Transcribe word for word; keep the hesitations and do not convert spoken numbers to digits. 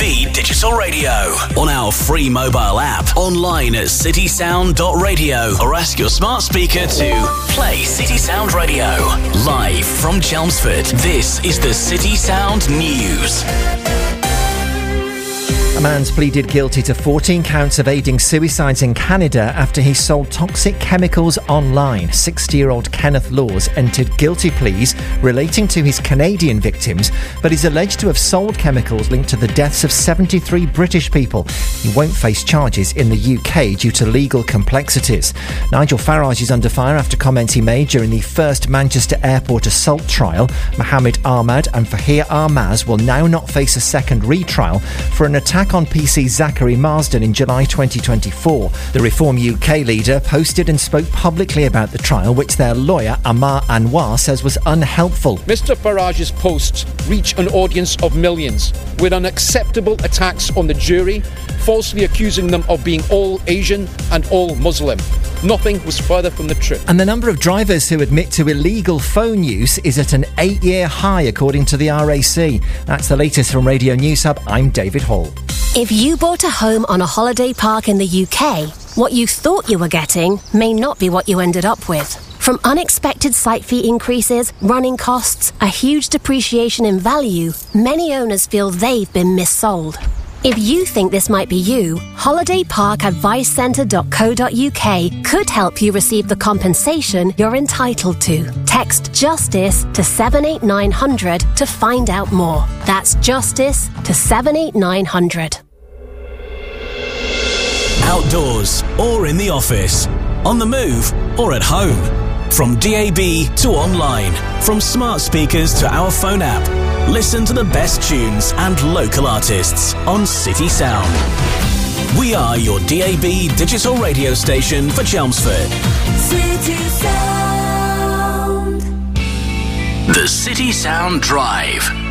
B Digital Radio. On our free mobile app, online at city sound dot radio, or ask your smart speaker to play City Sound Radio. Live from Chelmsford, this is the City Sound News. A man's pleaded guilty to fourteen counts of aiding suicides in Canada after he sold toxic chemicals online. sixty-year-old Kenneth Laws entered guilty pleas relating to his Canadian victims, but he's alleged to have sold chemicals linked to the deaths of seventy-three British people. He won't face charges in the U K due to legal complexities. Nigel Farage is under fire after comments he made during the first Manchester Airport assault trial. Mohammed Ahmad and Fahir Armaz will now not face a second retrial for an attack on P C Zachary Marsden in July twenty twenty-four. The Reform U K leader posted and spoke publicly about the trial, which their lawyer Amar Anwar says was unhelpful. Mister Farage's posts reach an audience of millions with unacceptable attacks on the jury, falsely accusing them of being all Asian and all Muslim. Nothing was further from the truth. And the number of drivers who admit to illegal phone use is at an eight-year high, according to the R A C. That's the latest from Radio News Hub. I'm David Hall. If you bought a home on a holiday park in the U K, what you thought you were getting may not be what you ended up with. From unexpected site fee increases, running costs, a huge depreciation in value, many owners feel they've been missold. If you think this might be you, holiday park advice centre dot co dot uk could help you receive the compensation you're entitled to. Text JUSTICE to seven eight nine hundred to find out more. That's JUSTICE to seven eight nine hundred. Outdoors or in the office, on the move or at home. From D A B to online, from smart speakers to our phone app. Listen to the best tunes and local artists on City Sound. We are your D A B digital radio station for Chelmsford. City Sound. The City Sound Drive